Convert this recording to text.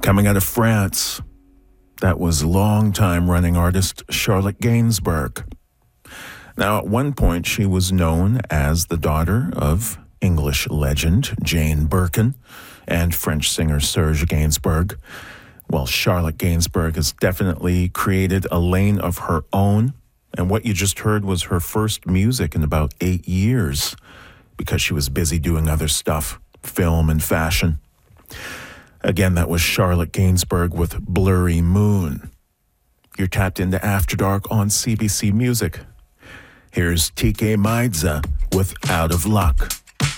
Coming out of France, that was long-time running artist Charlotte Gainsbourg. Now, at one point, she was known as the daughter of English legend Jane Birkin and French singer Serge Gainsbourg. Well, Charlotte Gainsbourg has definitely created a lane of her own, and what you just heard was her first music in about 8 years because she was busy doing other stuff, film and fashion. Again, that was Charlotte Gainsbourg with Blurry Moon. You're tapped into After Dark on CBC Music. Here's TK Maidza with Out of Luck.